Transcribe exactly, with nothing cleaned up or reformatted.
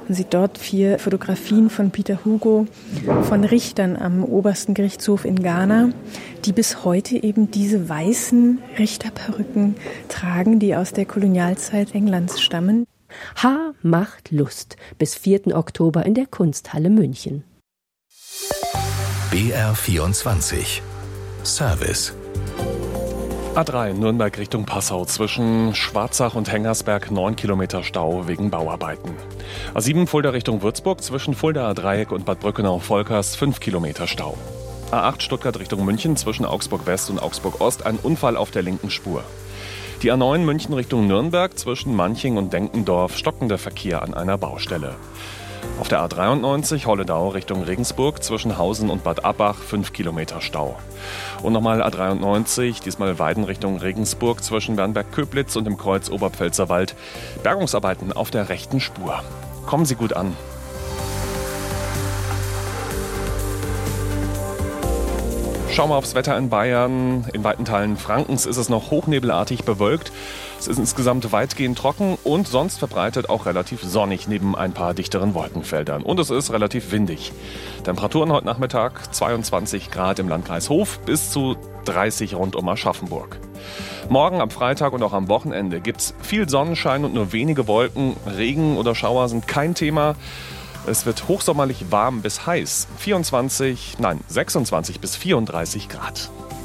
Man sieht dort vier Fotografien von Peter Hugo von Richtern am obersten Gerichtshof in Ghana, die bis heute eben diese weißen Richterperücken tragen, die aus der Kolonialzeit Englands stammen. Haar macht Lust bis vierten Oktober in der Kunsthalle München. B R vierundzwanzig Service. A drei Nürnberg Richtung Passau zwischen Schwarzach und Hengersberg neun Kilometer Stau wegen Bauarbeiten. A sieben Fulda Richtung Würzburg zwischen Fuldaer Dreieck und Bad Brückenau-Volkers fünf Kilometer Stau. A acht Stuttgart Richtung München zwischen Augsburg West und Augsburg Ost ein Unfall auf der linken Spur. Die A neun München Richtung Nürnberg zwischen Manching und Denkendorf stockender Verkehr an einer Baustelle. Auf der A dreiundneunzig Holledau Richtung Regensburg zwischen Hausen und Bad Abbach fünf Kilometer Stau. Und nochmal A dreiundneunzig, diesmal Weiden Richtung Regensburg zwischen Bernberg-Köblitz und dem Kreuz Oberpfälzerwald. Bergungsarbeiten auf der rechten Spur. Kommen Sie gut an. Schauen wir aufs Wetter in Bayern. In weiten Teilen Frankens ist es noch hochnebelartig bewölkt. Es ist insgesamt weitgehend trocken und sonst verbreitet auch relativ sonnig neben ein paar dichteren Wolkenfeldern. Und es ist relativ windig. Temperaturen heute Nachmittag zweiundzwanzig Grad im Landkreis Hof bis zu dreißig rund um Aschaffenburg. Morgen am Freitag und auch am Wochenende gibt es viel Sonnenschein und nur wenige Wolken. Regen oder Schauer sind kein Thema. Es wird hochsommerlich warm bis heiß. vierundzwanzig, nein, sechsundzwanzig bis vierunddreißig Grad.